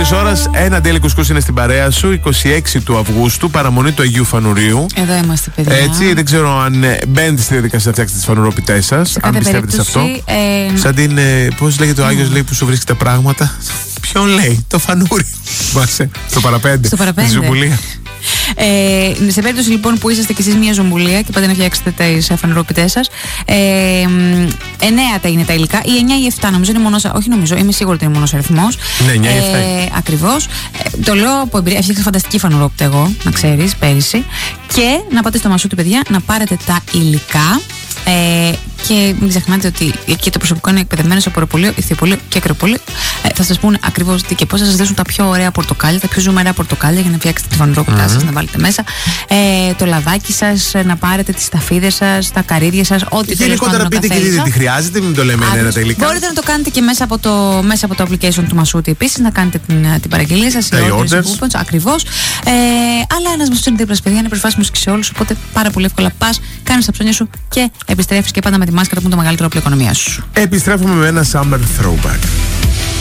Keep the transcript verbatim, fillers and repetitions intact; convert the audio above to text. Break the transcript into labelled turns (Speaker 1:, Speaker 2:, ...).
Speaker 1: πρώτης ώρας, ένα ντέλι κουσκούς είναι στην παρέα σου. είκοσι έξι του Αυγούστου, παραμονή του Αγίου Φανουρίου.
Speaker 2: Εδώ είμαστε, παιδιά.
Speaker 1: Έτσι, δεν ξέρω αν ε, μπαίνετε στη διαδικασία να φτιάξετε τις φανουρόπιτές σας. Αν πιστεύετε σε αυτό.
Speaker 2: Ε,
Speaker 1: Σαν την. Ε, πώς λέγεται ο Άγιος, λέει, που σου βρίσκει τα πράγματα. Ποιον λέει, το φανούρι. Μάσε, στο παραπέντε.
Speaker 2: Στο παραπέντε.
Speaker 1: Στη ζουμπουλία.
Speaker 2: Ε, σε περίπτωση λοιπόν που είσαστε κι εσείς μια ζουμπουλία και πάτε να φτιάξετε τις φανουρόπιτές σας, ε, εννέα τα είναι τα υλικά, ή εννέα ή επτά, νομίζω είναι μονός, όχι νομίζω, είμαι σίγουρη ότι είναι μονός αριθμός.
Speaker 1: Ναι, εννέα ή επτά.
Speaker 2: Ε, ακριβώς. Ε, το λέω από εμπειρία, έφτιαξα φανταστική φανουρόπιτα εγώ, να ξέρεις, πέρυσι. Και να πάτε στο Μασούτη, παιδιά, να πάρετε τα υλικά. Ε, και μην ξεχνάτε ότι και το προσωπικό είναι εκπαιδευμένο σε ποροπολείο, ηθιοπολείο και ακροπολείο. Ε, θα σας πούνε ακριβώς τι και πώς θα σας δώσουν τα πιο ωραία πορτοκάλια, τα πιο ζουμερά πορτοκάλια για να φτιάξετε τη φανουρόπιτά mm-hmm. σας, να βάλετε μέσα ε, το λαδάκι σας, να πάρετε τις σταφίδες σας, τα καρύδια σας, ό,τι θέλετε.
Speaker 1: Γενικότερα πείτε και δείτε τι χρειάζεται, μην το λέμε ένα τα υλικά.
Speaker 2: Μπορείτε να το κάνετε και μέσα από το, μέσα από το application του Μασούτη επίσης, να κάνετε την, την παραγγελία σας,
Speaker 1: τα orders.
Speaker 2: Ακριβώς. Ε, αλλά ένας Μασούτης είναι δίπλα, παιδιά, είναι προσβάσιμος και σε όλους, οπότε πάρα πολύ εύκολα πας, κάνεις τα ψώνια σου και επιστρέφεις και πάντα με τη μάσκαρα που είναι το μεγαλύτερο όπλο οικονομίας σου.
Speaker 1: Επιστρέφουμε με ένα summer throwback.